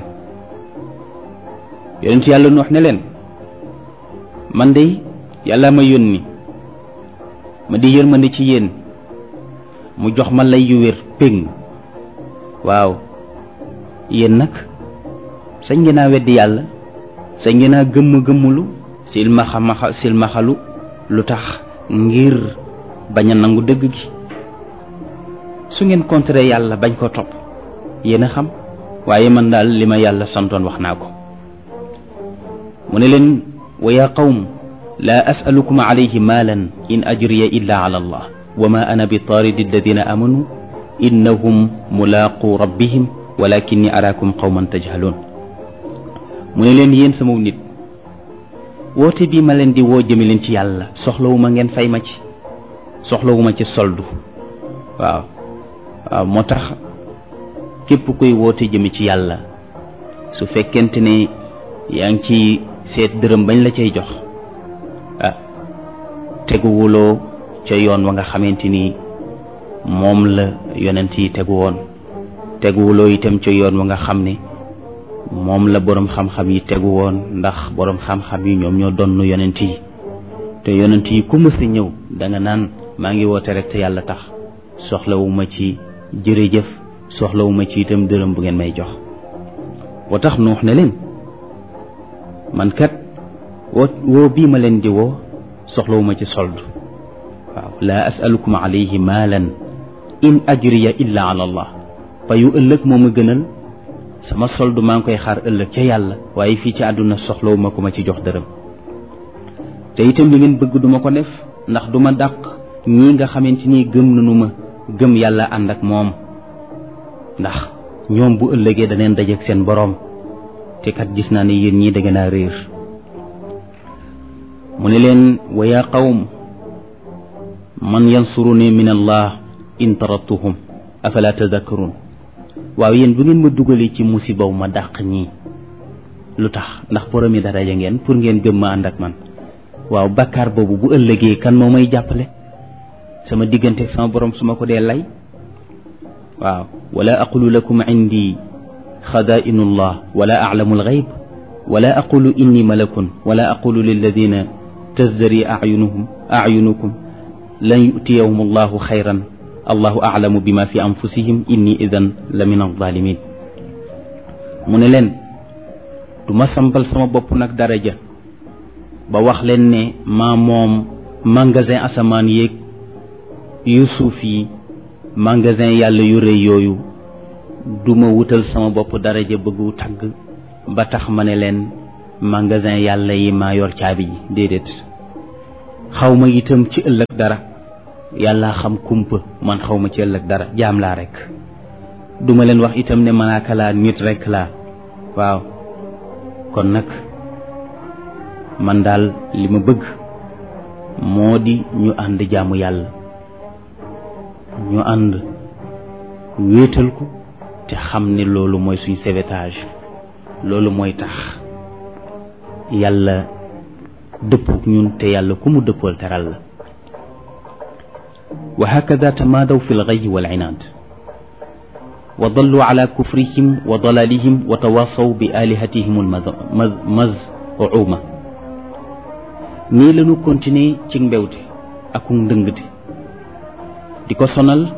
yonent yàlla Nuux ne leen man de yàlla ma yónni ma di yërmande ci yéen mu jox ma lay yu wér péng waaw yéen nag sañ ngeen a weddi yàlla sañ ngeen a gëmmulu silmaxalu lu tax ngir bañ a nangu dëgg gi su ngeen contré yàlla bañ ko topp yéen a xam waaye man daal li ma yàlla santoon wax naa ko mu ne leen wa yaa qawm laa asalukum alayhi maalan in ajriya illa ala allah wa ma ana bi taaridi alladina amanu innahum mulaaqu rabbihim walakinni araakum qawman tajhaluun mu ne leen yéen sama nit woote bii ma leen di woo jëme leen ci yàlla soxlawuma ngeen fay ma ci soxlawuma ci soldu waaw moo tax képp kuy woote jëme ci yàlla su fekkente ne yaa ngi ci seet dërëm bañ la cay jox teguwuloo ca yoon wa nga xamante ni moom la yonent yi tegu woon teguwuloo itam ca yoon wa nga xam ne moom la boroom xam-xam yi tegu woon ndax boroom xam-xam yi ñoom ñoo donn yonent yi te yonent yi ku mës a ñëw da nga naan maa ngi woote rek te yàlla tax soxlawuma ci jërëjëf soxlawuma ci itam dërëm bu ngeen may jox boo tax Nuux ne leen man kat woo bii ma leen di woo soxlawuma ci sold waaw laa asalukum alayhi maalan in ajriya illa ala allah payu ëllëg moo ma gënal sama sold maa ngi koy xaar ëllëg ca yàlla waaye fii ci àdduna soxlawuma ku ma ci jox dërëm te itam li ngeen bëgg duma ko def ndax duma dàq ñii nga xamante ni gëm nañu ma gëm yàlla ànd ak moom ndax ñoom bu ëllëgee daneen dajeek seen boroom te kat gis naa ne yéen ñii da ngeen a réer mu ne leen wa yaa qawm man yansuruni min allah in tarattuhum afala tadakkarun waaw yéen bu ngeen ma dugalee ci musibaw ma dàq ñii lu tax ndax boromi daraja ngeen pour ngeen gëm ma ànd ak man waaw bàkkaar boobu bu ëllëgee kan moo may jàppale sama diggante ak sama borom su ma ko dee lay waaw wala aqulu lakum indi xadaa'inu llah wala a'lamu alxayb wala aqulu inni malakun wala aqulu lilladina tazdari ayunukum lan yu'tiyahum allahu xayran allahu a'lamu bima fi anfusihim inni idan la min alzalimin mu ne leen du ma sampal sama bopp nag daraja ba wax leen ne maa moom magasin asamaan yéeg yu suuf yi magasin yàlla yu rëy yooyu duma wutal sama bopp daraja bëggu tagg ba tax ma ne leen magasin yàlla yi maa yor caabi ji déedéet xawma itam ci ëllëg dara yàlla xam kumpa man xawma ci ëllëg dara jaam laa rek duma leen wax itam ne malaaka laa nit rek laa waaw kon nag man daal li ma bëgg moo di ñu ànd jaamu yàlla ñu ànd wéetal ko te xam ne loolu mooy suñ sauvetage loolu mooy tax yàlla dëppook ñun te yàlla ku mu dëppool teral la wa hakada tamaadaw fi lxayyi wal inaad wa dallu ala kufrihim wa dalalihim wa tawasaw bi alihatihim almaz'uma nii lañu continuer ci mbewte ak ndëngte di ko sonal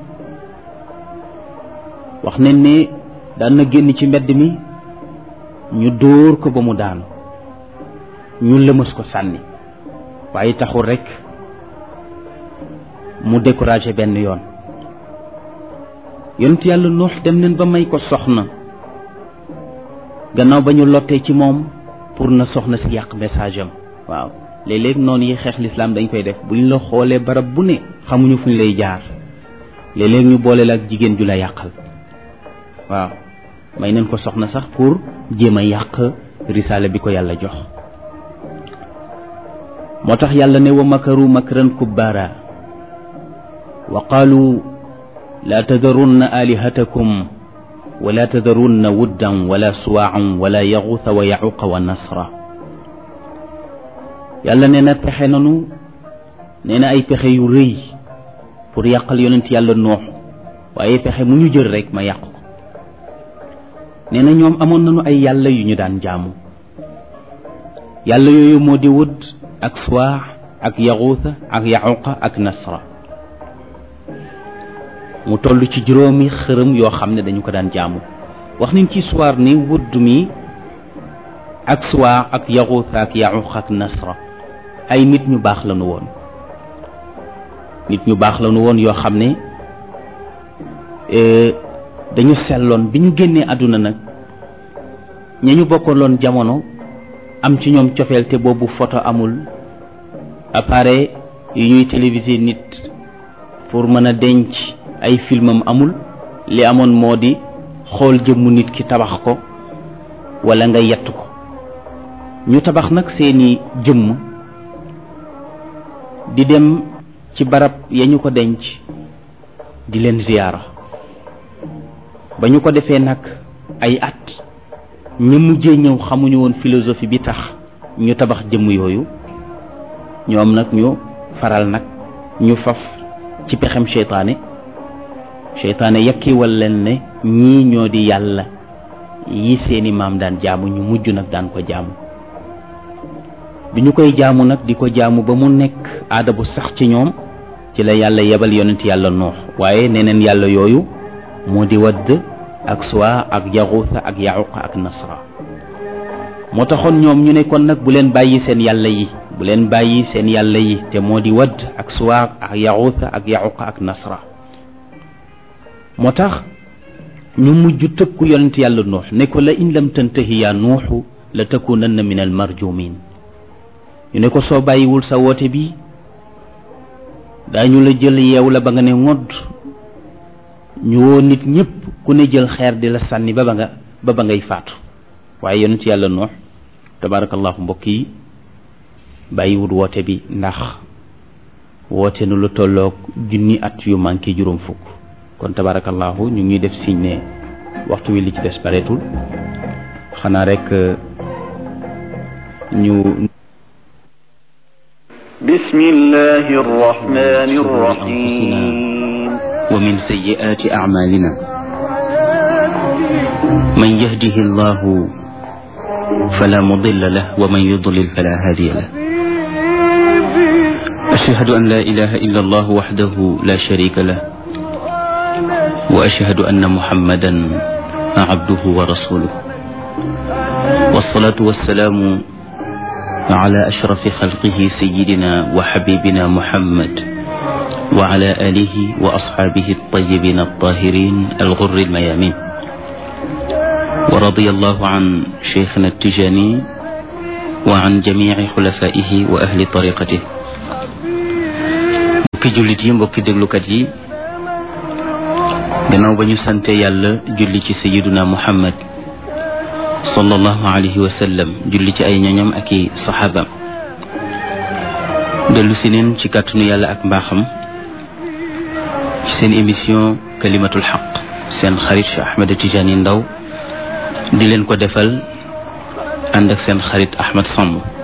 wax nañ ne daan na génn ci mbedd mi ñu dóor ko ba mu daanu ñu lëmas ko sànni waaye taxul rekk mu découragé benn yoon yonent yàlla Nuux dem nañ ba may ko soxna gannaaw ba ñu lottee ci moom pour na soxna si yàq message am waaw léeg-léeg noonu yi xeex lislaam dañ koy def buñ la xoolee barab bu ne xamuñu fuñ lay jaar léeg-léeg ñu boole la ak jigéen ju la yàqal waaw may nañ ko soxna sax pour jéem a yàq risaale bi ko yàlla jox moo tax yàlla ne wa makaru makran kubbaara wa qaalu laa tadarunna alihatakum wala tadarunna wuddan wala suwaacan wala yaxuuta wa yaxuqa wa nasra yàlla nee na pexe nanu nee na ay pexe yu rëy pour yàqal yonent yàlla Nuux waaye pexe mu ñu jël rek ma yàq ko nee na ñoom amoon nañu ay yàlla yu ñu daan jaamu yàlla yooyu moo di wud ak suwaax ak yaxuuta ak yaxuqa ak nasra mu toll ci juróomi xërëm yoo xam ne dañu ko daan jaamu wax nañ ci suwaar ni wudd mi ak suwaax ak yaxuuta ak yaxuqa ak nasra ay nit ñu baax lañu woon nit ñu baax lañu woon yoo xam ne dañu selloon bi ñu génnee àdduna nag ña ñu bokkaloon jamono am ci ñoom cofeel te boobu photo amul appareil yu ñuy téléviser nit pour mën a denc ay filmam amul li amoon moo di xool jëmmu nit ki tabax ko wala nga yett ko ñu tabax nag seeni jëmm di dem ci barab ya ñu ko denc di leen ziyaara ba ñu ko defee nag ay at ñu mujjee ñëw xamuñu woon philosophie bi tax ñu tabax jëmm yooyu ñoom nag ñu faral nag ñu faf ci pexem seytaane yakkiwal leen ne ñii ñoo di yàlla yi seeni maam daan jaamu ñu mujj nag daan ko jaamu bi ñu koy jaamu nag di ko jaamu ba mu nekk aada bu sax ci ñoom ci la yàlla yebal yonent yàlla Nuux waaye neneen yàlla yooyu moo di wadd ak suwa ak yaxuuta ak yaxuqa ak nasra moo taxoon ñoom ñu ne kon nag bu leen bàyyi seen yàlla yi bu leen bàyyi seen yàlla yi te moo di wadd ak suwa ak yaxuuta ak yaxuqa ak nasra moo tax ñu mujj tëkku yonent yàlla Nuux ne ko la in lam tantahi yaa nuuxu la takunanna min al marjumin ñu ne ko soo bàyyiwul sa woote bi daañu la jël yeew la ba nga ne ngodd ñu woo nit ñëpp ku ne jël xeer di la sànni ba ba ngay faatu waaye yonent yàlla Nuux tabarakallahu mbokk yi bàyyiwul woote bi ndax woote nu lu tolloog 1,000 at yu manqué juróom fukk kon tabarakallahu ñu ngi def signe ne waxtu wi li ci des bareetul xanaa rek ñu bismillahi rrahmani rrahim wa min sayyi'ati a'malina man yahdihi Allahu fala mudilla lahu wa man yudlil fala hadiya lahu ashhadu an la ilaha illa Allah wahdahu la sharika lahu wa ashhadu anna Muhammadan abduhu wa rasuluhu wassalatu wassalamu ala ashrafi xalqihi sayyidina wa habibina Muhammad wa ala alihi wa ashabihi at-tayyibin at-tahirin al-ghurri al-mayamin ورضي الله عن شيخنا التجاني وعن جميع خلفائه وأهل طريقته. mbokki jullit yi, mbokki déglukat yi, gannaaw ba ñu sante yàlla julli ci sayiduna muhammad sallallahu alayhi wa sallam, julli ci ay ñoñam ak i saxaabam, dellu si neen ci kàttanu yàlla ak mbaaxam ci seen émission kalimatul xaq, seen xarit Cheikh Ahmed Tidiane Ndao di leen ko defal ànd ak seen xarit Ahmed Samb.